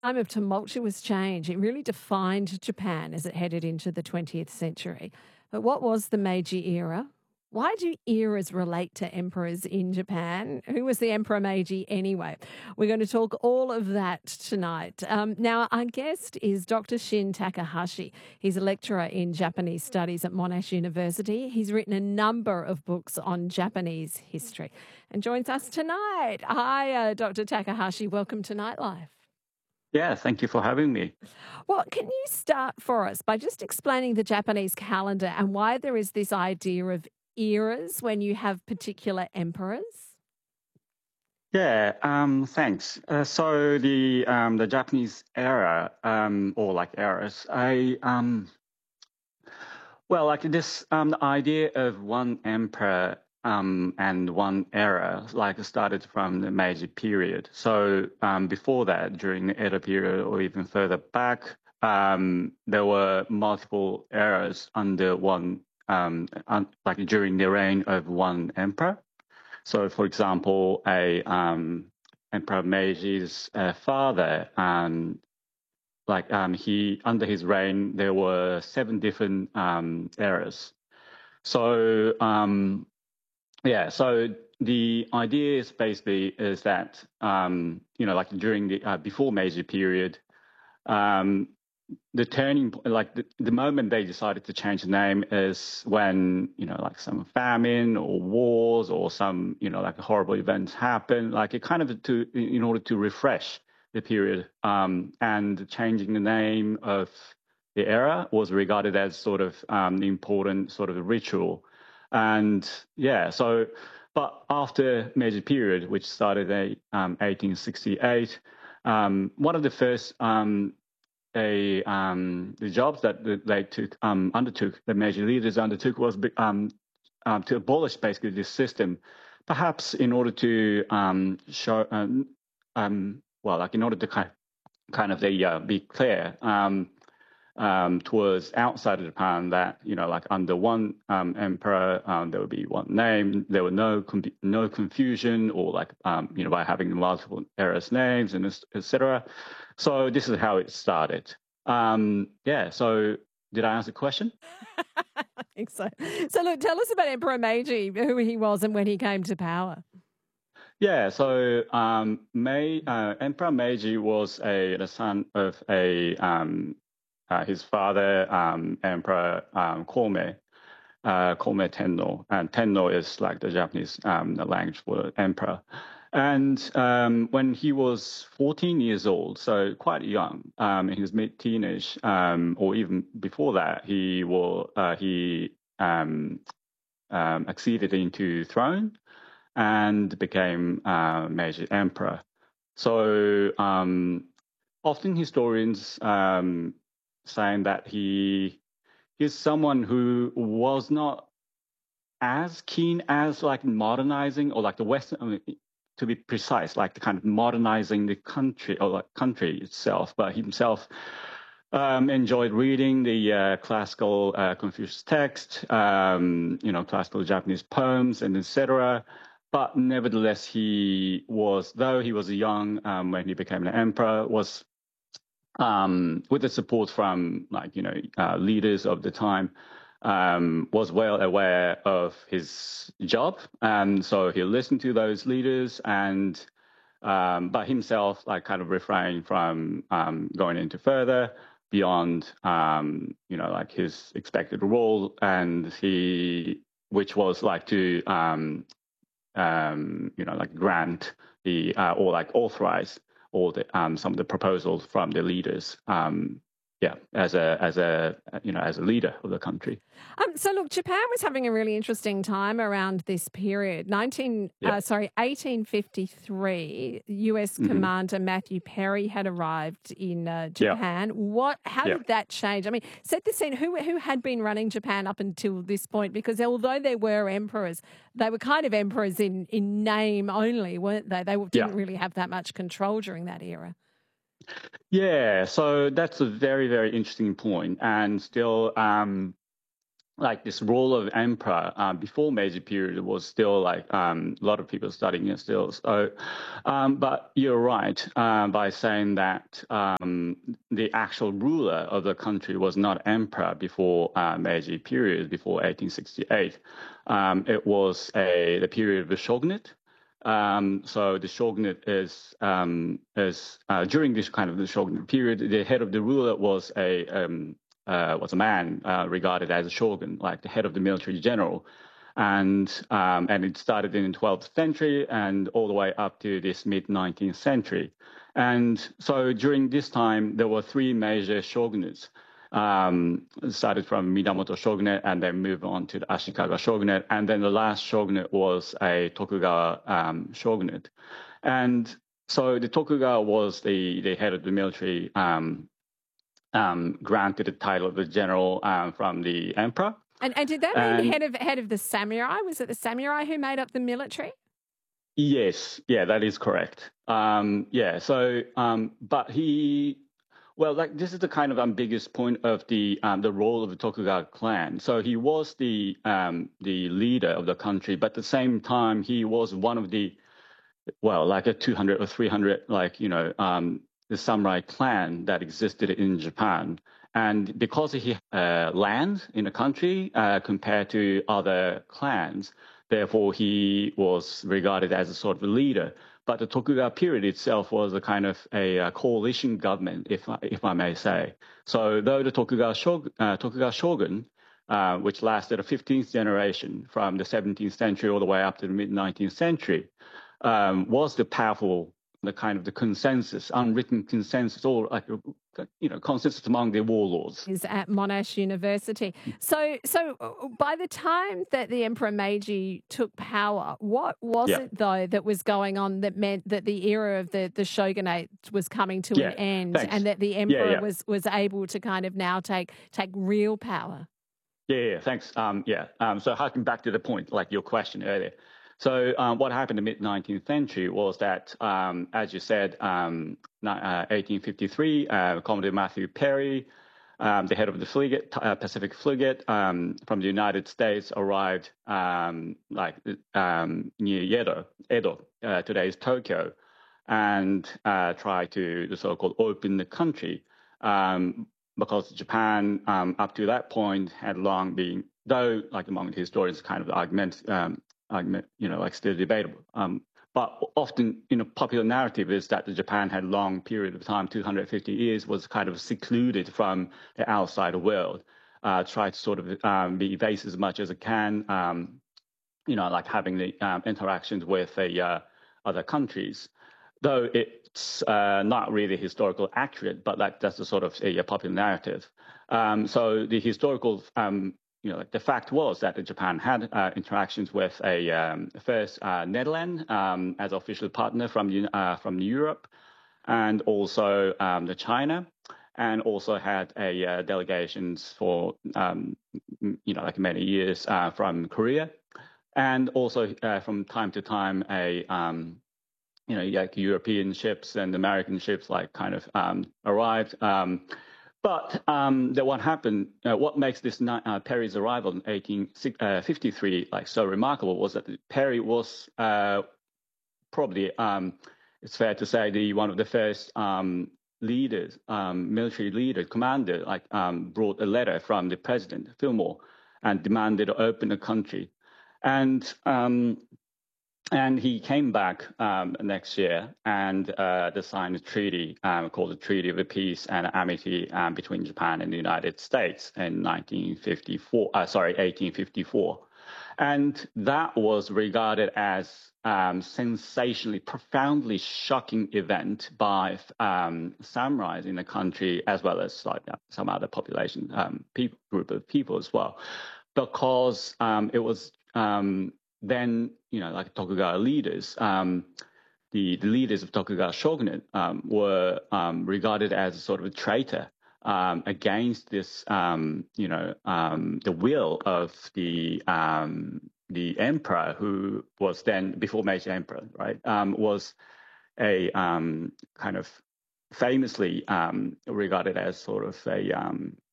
Time of tumultuous change. It really defined Japan as it headed into the 20th century. But what was the Meiji era? Why do eras relate to emperors in Japan? Who was the Emperor Meiji anyway? We're going to talk all of that tonight. Now, our guest is Dr. Shin Takahashi. He's a lecturer in Japanese studies at Monash University. He's written a number of books on Japanese history and joins us tonight. Hi, Dr. Takahashi. Welcome to Nightlife. Yeah, thank you for having me. Well, can you start for us by just explaining the Japanese calendar and why there is this idea of eras when you have particular emperors? Yeah, thanks. So the Japanese era, or like eras, like this the idea of one emperor and one era like started from the Meiji period. So before that, during the Edo period or even further back, there were multiple eras under one like during the reign of one emperor. So, for example, a Emperor Meiji's father, he under his reign, there were seven different eras. So, so the idea is basically is that like during the before Meiji period, um, the turning like the moment they decided to change the name is when like some famine or wars or some like horrible events happen, like it kind of to in order to refresh the period, and changing the name of the era was regarded as sort of important sort of ritual. And but after Meiji period, which started in 1868, one of the first the jobs that they undertook, the major leaders undertook, was to abolish basically this system, perhaps in order to show, like in order to kind of be clear towards outside of Japan that like under one emperor there would be one name, there were no confusion or like by having multiple eras names and etc. So this is how it started. So did I answer the question? I think so. So, look, tell us about Emperor Meiji, who he was and when he came to power. Yeah, so Emperor Meiji was the son of his father, Emperor Kome Tenno, and Tenno is like the Japanese the language for emperor. And when he was 14 years old, so quite young, in his mid-teenage, or even before that, he acceded into throne and became Meiji Emperor. So often historians saying that he is someone who was not as keen as like modernizing or like the Western, to be precise, like the kind of modernizing the country or like country itself, but himself enjoyed reading the classical Confucius text, classical Japanese poems and etc. But nevertheless, though he was young when he became an emperor, was with the support from leaders of the time, was well aware of his job, and so he listened to those leaders, and but himself like kind of refrained from going into further beyond like his expected role, and which was like to like grant the or like authorize all the some of the proposals from the leaders. As a leader of the country. So look, Japan was having a really interesting time around this period. 1853, U.S. Commander Matthew Perry had arrived in Japan. How did that change? I mean, set the scene. Who had been running Japan up until this point? Because although they were emperors, they were kind of emperors in name only, weren't they? They didn't really have that much control during that era. Yeah, so that's a very, very interesting point, and still like this role of emperor before Meiji period was still like a lot of people studying it still. So, but you're right by saying that the actual ruler of the country was not emperor before Meiji period, before 1868. It was the period of the shogunate. So the shogunate is during this kind of the shogunate period, the head of the ruler was a man regarded as a shogun, like the head of the military general, and it started in the 12th century and all the way up to this mid 19th century. And so during this time, there were three major shogunates. Started from Minamoto shogunate and then moved on to the Ashikaga shogunate, and then the last shogunate was a Tokugawa shogunate. And so the Tokugawa was the head of the military, granted the title of the general from the emperor. And did that mean head of the samurai? Was it the samurai who made up the military? Yes, yeah, that is correct. So but well, like this is the kind of biggest point of the role of the Tokugawa clan. So he was the leader of the country, but at the same time he was one of the, well, like a 200 or 300, like the samurai clan that existed in Japan. And because he land in the country compared to other clans, therefore he was regarded as a sort of a leader. But the Tokugawa period itself was a kind of a coalition government, if I may say. So though the Tokugawa shogun, which lasted a 15th generation from the 17th century all the way up to the mid 19th century, was the powerful, the kind of the consensus, unwritten consensus, or like consensus among the warlords. Is at Monash University. So by the time that the Emperor Meiji took power, what was it though that was going on that meant that the era of the shogunate was coming to an end, and that the emperor was able to kind of now take real power? Thanks. So harking back to the point, like your question earlier. So what happened in the mid-19th century was that, as you said, 1853, Commodore Matthew Perry, the head of the frigate, Pacific frigate from the United States, arrived near Edo, today's Tokyo, and tried to the so-called open the country, because Japan, up to that point, had long been, though like among the historians, kind of argument, like still debatable. But often, popular narrative is that the Japan had a long period of time, 250 years, was kind of secluded from the outside world, tried to sort of be evasive as much as it can, like having the interactions with other countries. Though it's not really historical accurate, but that's the sort of a popular narrative. So the historical the fact was that Japan had interactions with first Netherlands as official partner from Europe, and also the China, and also had delegations for like many years from Korea, and also from time to time like European ships and American ships like kind of arrived. But what happened, what makes this Perry's arrival in 1853 like so remarkable was that Perry was probably, it's fair to say, one of the first leaders, military leader, commander, like brought a letter from the president, Fillmore, and demanded to open the country. And he came back next year and signed a treaty called the Treaty of Peace and Amity between Japan and the United States in 1854. And that was regarded as sensationally, profoundly shocking event by samurais in the country, as well as like some other population group of people as well, because it was then, like Tokugawa leaders, the leaders of Tokugawa shogunate were regarded as a sort of a traitor against this, the will of the emperor, who was then, before Meiji emperor, right, was a kind of famously regarded as sort of